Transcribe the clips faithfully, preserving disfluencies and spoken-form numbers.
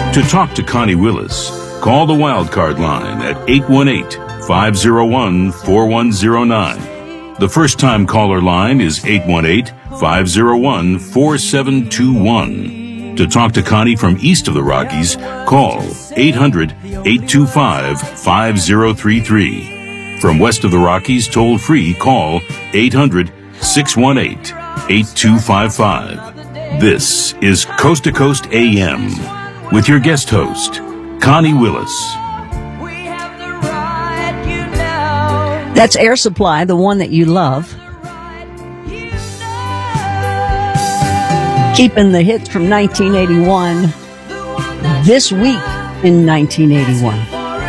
To talk to Connie Willis, call the Wildcard line at eight one eight, five oh one, four one oh nine. The first-time caller line is eight one eight, five oh one, four seven two one. To talk to Connie from east of the Rockies, call eight hundred, eight two five, five oh three three. From west of the Rockies, toll-free, call eight hundred, six one eight, eight two five five. This is Coast to Coast A M with your guest host, Connie Willis. That's Air Supply, the one that you love. Keeping the hits from nineteen eighty-one this week in nineteen eighty-one.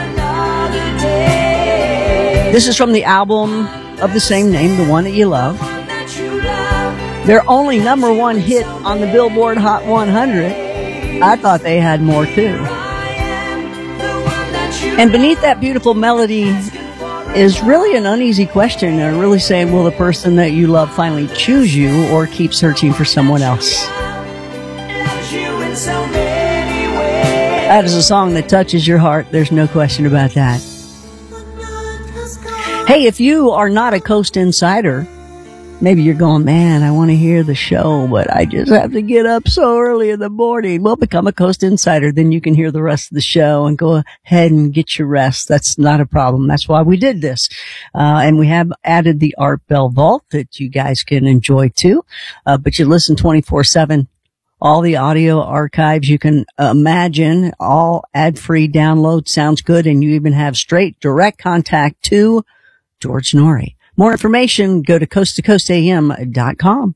This is from the album of the same name, the one that you love. Their only number one hit on the Billboard Hot one hundred. I thought they had more too. And beneath that beautiful melody is really an uneasy question. They're really saying, will the person that you love finally choose you or keep searching for someone else? That is a song that touches your heart. There's no question about that. Hey, if you are not a Coast Insider, maybe you're going, man, I want to hear the show, but I just have to get up so early in the morning. Well, become a Coast Insider. Then you can hear the rest of the show and go ahead and get your rest. That's not a problem. That's why we did this. Uh, and we have added the Art Bell Vault that you guys can enjoy too. Uh, but you listen twenty-four seven. All the audio archives you can imagine, all ad-free download. Sounds good. And you even have straight direct contact to George Noory. More information, go to coast to coast a m dot com.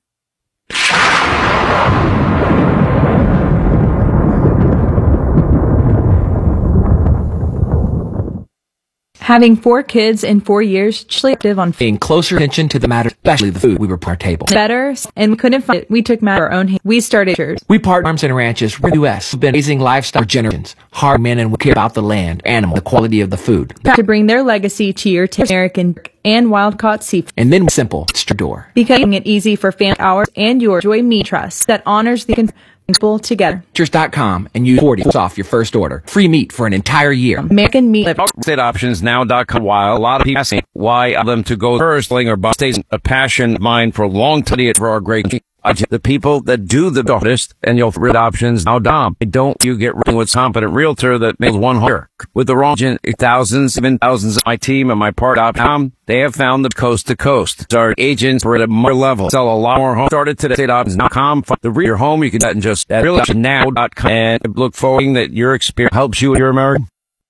Having four kids in four years, active on paying closer attention to the matter, especially the food we were put on our table. Better, and we couldn't find it. We took matter our own hand. We started church. We part farms and ranches in the U S We've been raising livestock for generations. Hard men and we care about the land, animal, the quality of the food. To bring their legacy to your t- American and wild-caught seafood. And then simple, straight door. Becoming it easy for family hours and your Joy Meat Trust that honors the people together. Butchers dot com and use forty off your first order. Free meat for an entire year. American Meat. real estate options now dot com. While a lot of people asking why them to go first, or bust stays a passion of mine for a long time for our great the people that do the hardest, and you'll read options now dom. Don't you get rid with competent realtor that makes one hire with the wrong agent. Thousands, even thousands of my team and my part dot com. They have found the coast to coast. Our agents were at a more level. Sell a lot more homes. Started today. Options dot com. The real home you can get in just at real option now dot com. And look forward that your experience helps you with your American.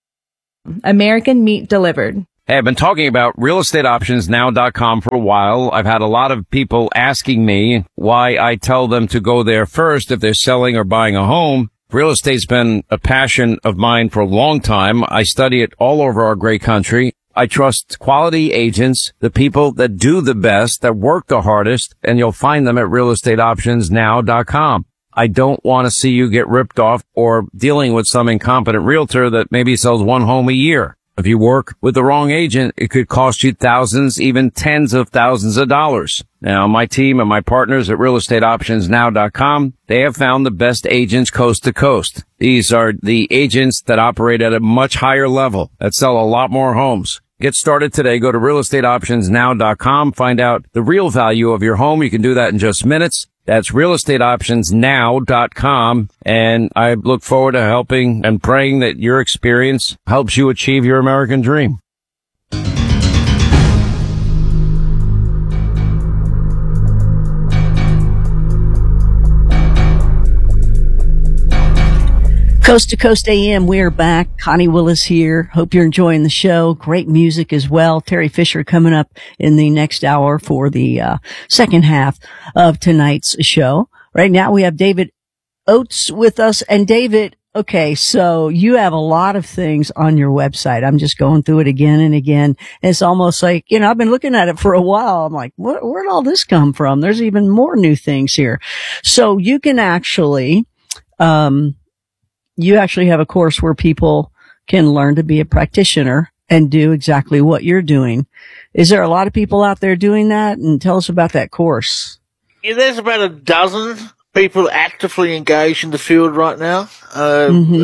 American Meat Delivered. Hey, I've been talking about real estate options now dot com for a while. I've had a lot of people asking me why I tell them to go there first if they're selling or buying a home. Real estate's been a passion of mine for a long time. I study it all over our great country. I trust quality agents, the people that do the best, that work the hardest, and you'll find them at real estate options now dot com. I don't want to see you get ripped off or dealing with some incompetent realtor that maybe sells one home a year. If you work with the wrong agent, it could cost you thousands, even tens of thousands of dollars. Now, my team and my partners at real estate options now dot com, they have found the best agents coast to coast. These are the agents that operate at a much higher level, that sell a lot more homes. Get started today. Go to real estate options now dot com. Find out the real value of your home. You can do that in just minutes. That's real estate options now dot com. And I look forward to helping and praying that your experience helps you achieve your American dream. Coast to Coast A M, we are back. Connie Willis here. Hope you're enjoying the show. Great music as well. Terry Fisher coming up in the next hour for the uh, second half of tonight's show. Right now we have David Oates with us. And David, okay, so you have a lot of things on your website. I'm just going through it again and again. It's almost like, you know, I've been looking at it for a while. I'm like, what, where'd all this come from? There's even more new things here. So you can actually, um, you actually have a course where people can learn to be a practitioner and do exactly what you're doing. Is there a lot of people out there doing that? And tell us about that course. Yeah, there's about a dozen people actively engaged in the field right now. Uh, mm-hmm.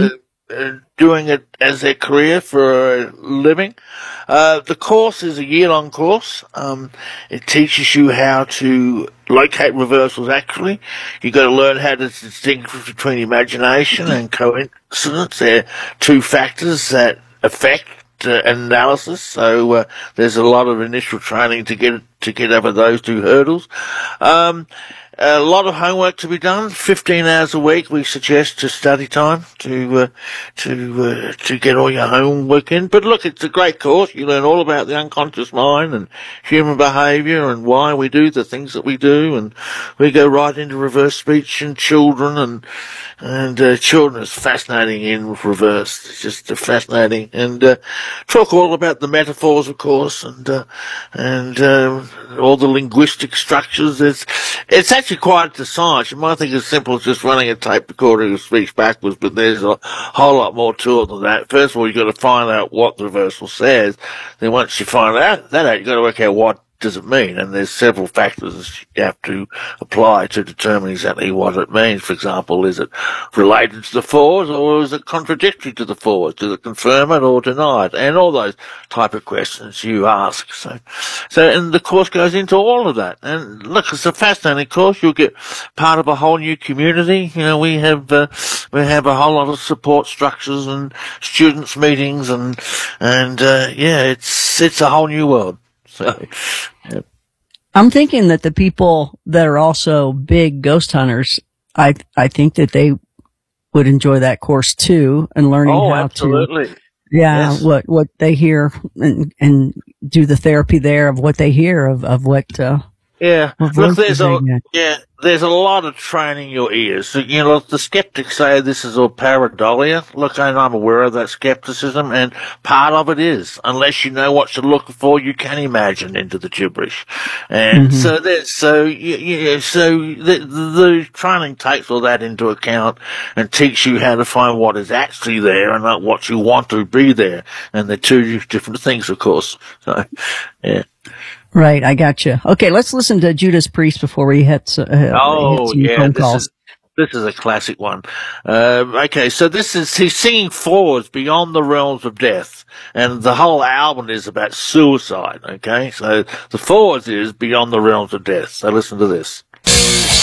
uh, doing it as their career for a living. Uh, the course is a year-long course. Um, it teaches you how to locate reversals accurately. You've got to learn how to distinguish between imagination and coincidence. They're two factors that affect uh, analysis. So uh, there's a lot of initial training to get to get over those two hurdles. Um, A lot of homework to be done. Fifteen hours a week we suggest to study time to uh, to uh, to get all your homework in. But look, it's a great course. You learn all about the unconscious mind and human behaviour and why we do the things that we do. And we go right into reverse speech and children and and uh, children is fascinating in reverse. It's just fascinating. And uh, talk all about the metaphors, of course, and uh, and uh, all the linguistic structures. It's it's actually quite the science. You might think it's simple as just running a tape recorder of speech backwards, but there's a whole lot more to it than that. First of all, you've got to find out what the reversal says. Then once you find out that out, you've got to work out what does it mean, and there's several factors you have to apply to determine exactly what it means. For example, is it related to the forwards, or is it contradictory to the forwards? Does it confirm it or deny it? And all those type of questions you ask. So, so, and the course goes into all of that. And look, it's a fascinating course. You'll get part of a whole new community. You know, we have uh, we have a whole lot of support structures and students meetings, and and uh, yeah, it's it's a whole new world. So, yeah. I'm thinking that the people that are also big ghost hunters, I I think that they would enjoy that course too, and learning oh, how absolutely. to, yeah, yes. what what they hear and and do the therapy there of what they hear of of what. Uh, Yeah, what look, there's a get. yeah, there's a lot of training your ears. So, you know, the skeptics say this is all pareidolia. Look, and I'm aware of that skepticism, and part of it is, unless you know what you're looking for, you can imagine into the gibberish. And mm-hmm. so there's so yeah, so the, the training takes all that into account and teach you how to find what is actually there and not what you want to be there. And they're two different things, of course. So, yeah. Right, I got you. Okay, let's listen to Judas Priest before we hit, uh, oh, hit some yeah, phone this calls. Is, this is a classic one. Uh, okay, so this is, he's singing Forwards Beyond the Realms of Death, and the whole album is about suicide, okay? So the Forwards is Beyond the Realms of Death, so listen to this.